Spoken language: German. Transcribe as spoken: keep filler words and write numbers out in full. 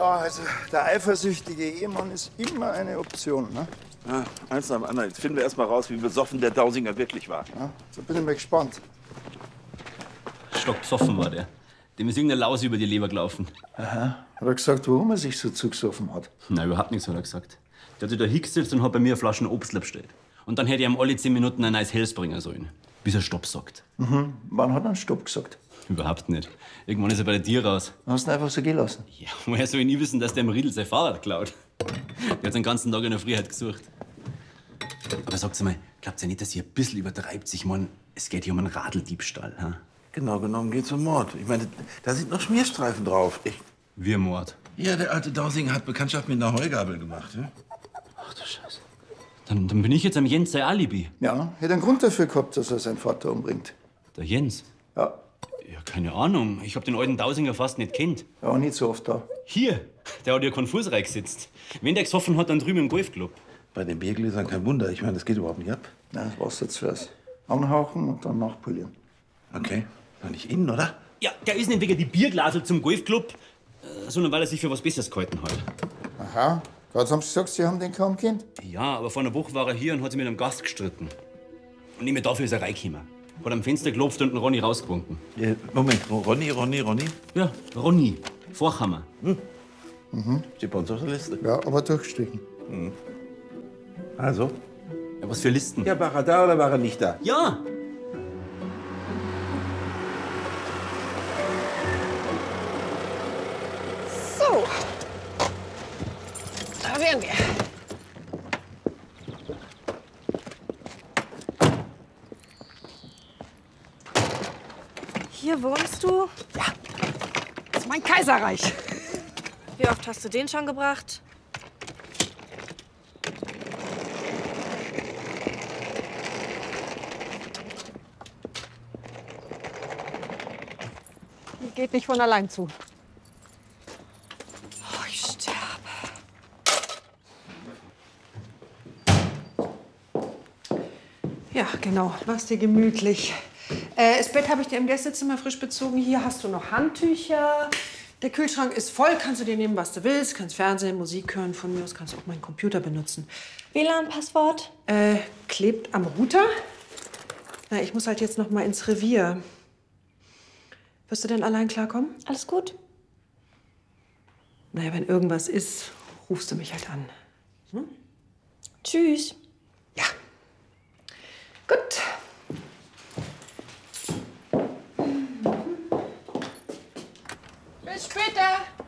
Ja, also der eifersüchtige Ehemann ist immer eine Option, ne? Ja, eins nach dem anderen. Jetzt finden wir erst mal raus, wie besoffen der Dausinger wirklich war. Ja, so bin ich mal gespannt. Stockbesoffen war der. Dem ist irgendeine Laus über die Leber gelaufen. Aha. Hat er gesagt, warum er sich so zugesoffen hat? Nein, überhaupt nichts hat er gesagt. Der hat sich da hingesetzt und hat bei mir eine Flasche Obstler bestellt. Und dann hätte ich ihm alle zehn Minuten ein neues Helles bringen sollen. Bis er Stopp sagt. Mhm. Wann hat er einen Stopp gesagt? Überhaupt nicht. Irgendwann ist er bei der Tier raus. Hast du ihn einfach so gehen lassen? Ja, woher soll ich nie wissen, dass der im Riedel sein Fahrrad klaut? Der hat den ganzen Tag in der Frühheit gesucht. Aber sagt's mal, glaubt ihr nicht, dass ihr ein bisschen übertreibt? Ich mein, es geht hier um einen Radeldiebstahl. Ha? Genau genommen geht's um Mord. Ich meine, da sind noch Schmierstreifen drauf. Ich Wie Mord? ja, der alte Dausinger hat Bekanntschaft mit einer Heugabel gemacht. Ja? Ach du Scheiße. Dann, dann bin ich jetzt am Jens sein Alibi. Ja, hätte einen Grund dafür gehabt, dass er seinen Vater umbringt. Der Jens? Ja, Ja, keine Ahnung. Ich hab den alten Dausinger fast nicht kennt. er war nicht so oft da. Hier, der hat ja konfus reingesetzt. Wenn der gesoffen hat, dann drüben im Golfclub. Bei den Biergläsern kein Wunder. Ich meine, das geht überhaupt nicht ab. Nein, Wasser zuerst. Anhauchen und dann nachpolieren. Okay. Noch nicht innen, oder? Ja, der ist nicht wegen die Bierglasel zum Golfclub, äh, sondern weil er sich für was Besseres gehalten hat. Aha. Gerade haben Sie gesagt, Sie haben den kaum kennt. Ja, aber vor einer Woche war er hier und hat sich mit einem Gast gestritten. Und nicht mehr dafür ist er reingekommen. Hat am Fenster geklopft und den Ronny rausgewunken. Ja, Moment. Ronny, Ronny, Ronny. Ja, Ronny. Vorhammer. Steht bei uns auf der Liste. Ja, aber durchgestrichen. Also? Ja, was für Listen? Ja, war er da oder war er nicht da? Ja! So. Da wären wir. Hier wohnst du? Ja. Das ist mein Kaiserreich. Wie oft hast du den schon gebracht? Geht nicht von allein zu. Oh, ich sterbe. Ja, genau. Mach's dir gemütlich. Äh, das Bett habe ich dir im Gästezimmer frisch bezogen. Hier hast du noch Handtücher. Der Kühlschrank ist voll. Kannst du dir nehmen, was du willst. Kannst Fernsehen, Musik hören. Von mir aus kannst du auch meinen Computer benutzen. W L A N-Passwort? Äh, klebt am Router. Na, ich muss halt jetzt noch mal ins Revier. Wirst du denn allein klarkommen? Alles gut? Naja, wenn irgendwas ist, rufst du mich halt an. Hm? Tschüss. Ja. Gut. Bis später.